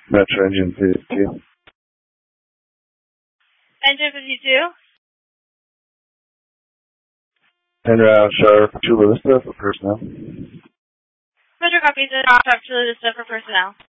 Metro Engine 52. Engine 52. En route Sharp Chula Vista for personnel. Metro copies and Chula Vista for personnel.